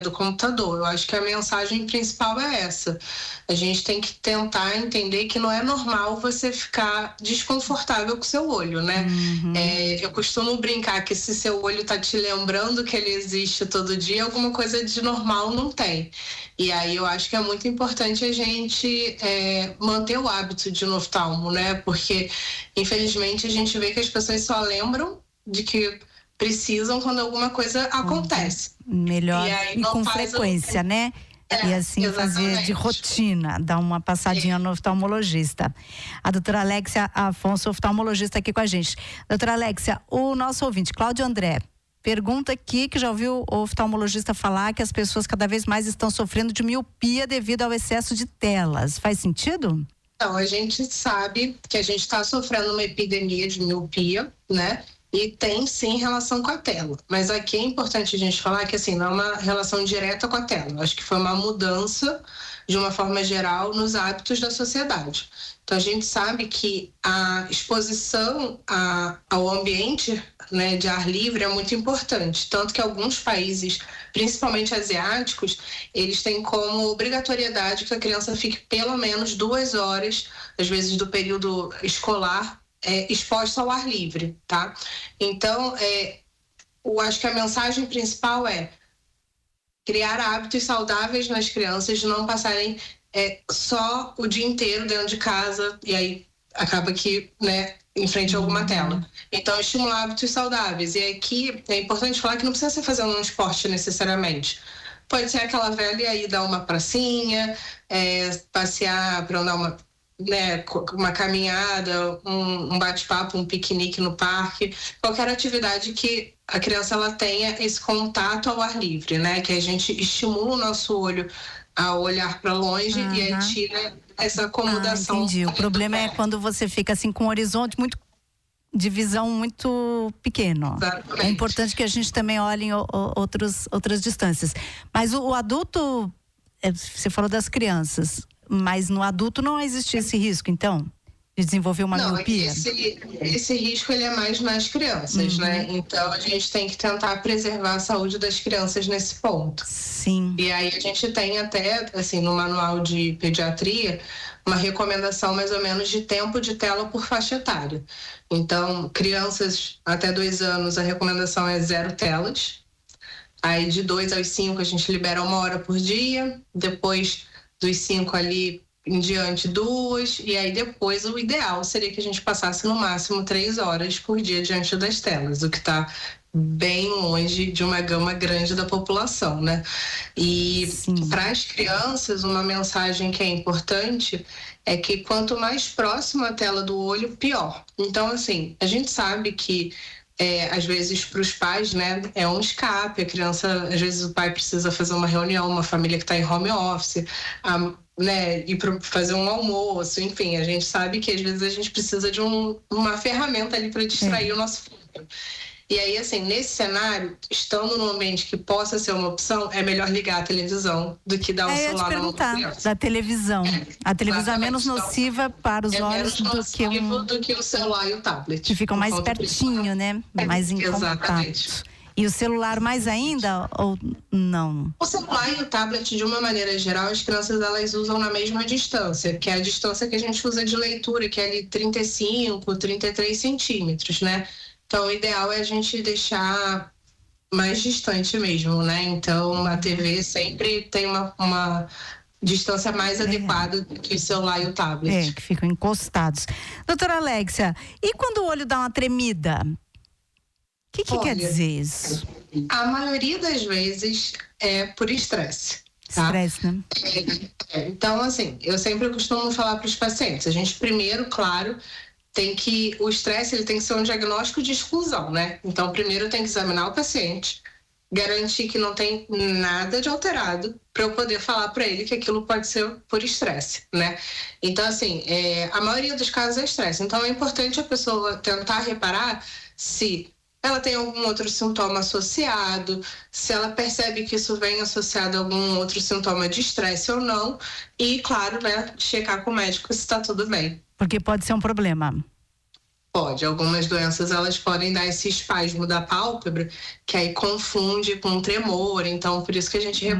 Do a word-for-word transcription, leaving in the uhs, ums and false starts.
do computador. Eu acho que a mensagem principal é essa. A gente tem que tentar entender que não é normal você ficar desconfortável com o seu olho, né? Uhum. É, eu costumo brincar que se seu olho tá te lembrando que ele existe todo dia, alguma coisa de normal não tem. E aí eu acho que é muito importante a gente é, manter o hábito de ir no oftalmo, né? Porque, infelizmente, a gente vê que as pessoas só lembram de que precisam quando alguma coisa acontece. Melhor e, aí e com faz frequência, o... né? É, e assim exatamente. Fazer de rotina, dar uma passadinha no oftalmologista. A doutora Alexia Afonso, oftalmologista, aqui com a gente. Doutora Alexia, o nosso ouvinte, Cláudio André, pergunta aqui que já ouviu o oftalmologista falar que as pessoas cada vez mais estão sofrendo de miopia devido ao excesso de telas. Faz sentido? Então, a gente sabe que a gente está sofrendo uma epidemia de miopia, né? E tem sim relação com a tela. Mas aqui é importante a gente falar que assim, não é uma relação direta com a tela. Acho que foi uma mudança, de uma forma geral, nos hábitos da sociedade. Então a gente sabe que a exposição a, ao ambiente, né, de ar livre é muito importante. Tanto que alguns países, principalmente asiáticos, eles têm como obrigatoriedade que a criança fique pelo menos duas horas, às vezes do período escolar, É, exposta ao ar livre, tá? Então, é, eu acho que a mensagem principal é criar hábitos saudáveis nas crianças, de não passarem é, só o dia inteiro dentro de casa e aí acaba que, né, em frente a alguma tela. Então, estimular hábitos saudáveis. E aqui é importante falar que não precisa ser fazendo um esporte necessariamente. Pode ser aquela velha aí dar uma pracinha, é, passear para dar uma né, uma caminhada, um, um bate-papo, um piquenique no parque, qualquer atividade que a criança ela tenha esse contato ao ar livre, né, que a gente estimula o nosso olho a olhar para longe, uhum. E aí tira essa acomodação. Ah, entendi. O problema é quando você fica assim com um horizonte muito de visão muito pequeno. Exatamente. É importante que a gente também olhe em o, o, outros, outras distâncias. Mas o, o adulto, você falou das crianças, mas no adulto não existe esse risco, então, de desenvolver uma não, miopia? Esse, esse risco ele é mais nas crianças, uhum. né? Então a gente tem que tentar preservar a saúde das crianças nesse ponto. Sim. E aí a gente tem até, assim, no manual de pediatria, uma recomendação mais ou menos de tempo de tela por faixa etária. Então, crianças até dois anos, a recomendação é zero telas. Aí de dois aos cinco a gente libera uma hora por dia, depois dos cinco ali em diante duas, e aí depois o ideal seria que a gente passasse no máximo três horas por dia diante das telas, o que está bem longe de uma gama grande da população, né? E para as crianças, uma mensagem que é importante é que quanto mais próxima a tela do olho, pior. Então, assim, a gente sabe que É, às vezes para os pais, né, é um escape, a criança, às vezes o pai precisa fazer uma reunião, uma família que está em home office, a, né, ir para fazer um almoço, enfim, a gente sabe que às vezes a gente precisa de um, uma ferramenta ali para distrair é. o nosso filho. E aí, assim, nesse cenário, estando num ambiente que possa ser uma opção, é melhor ligar a televisão do que dar o um é, celular na mão da criança. Da televisão. É, a televisão exatamente. É menos nociva então, para os é olhos do que, um... do que o celular e o tablet. Que ficam mais pertinho, né? É, mais em exatamente. Contato. E o celular mais ainda ou não? O celular e o tablet, de uma maneira geral, as crianças elas usam na mesma distância, que é a distância que a gente usa de leitura, que é ali trinta e cinco, trinta e três centímetros, né? Então, o ideal é a gente deixar mais distante mesmo, né? Então, a T V sempre tem uma, uma distância mais é. adequada do que o celular e o tablet. É, que ficam encostados. Doutora Alexia, e quando o olho dá uma tremida? O que, que quer dizer isso? A maioria das vezes é por estresse. Estresse, tá? Né? É, então, assim, eu sempre costumo falar para os pacientes, a gente primeiro, claro, tem que, o estresse ele tem que ser um diagnóstico de exclusão, né? Então, primeiro tem que examinar o paciente, garantir que não tem nada de alterado para eu poder falar para ele que aquilo pode ser por estresse, né? Então, assim, é, a maioria dos casos é estresse. Então, é importante a pessoa tentar reparar se ela tem algum outro sintoma associado, se ela percebe que isso vem associado a algum outro sintoma de estresse ou não, e, claro, né, checar com o médico se está tudo bem. Porque pode ser um problema. Pode. Algumas doenças, elas podem dar esse espasmo da pálpebra, que aí confunde com tremor. Então, por isso que a gente